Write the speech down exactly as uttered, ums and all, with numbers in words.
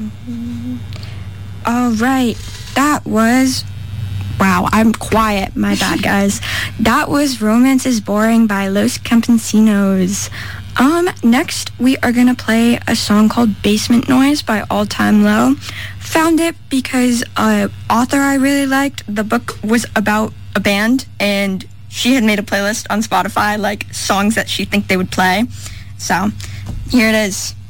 All right, that was... Wow, I'm quiet. My bad, guys. That was Romance is Boring by Los Campesinos. Um, next, we are going to play a song called Basement Noise by All Time Low. Found it because an author I really liked, the book was about a band, and she had made a playlist on Spotify, like songs that she think they would play. So, here it is.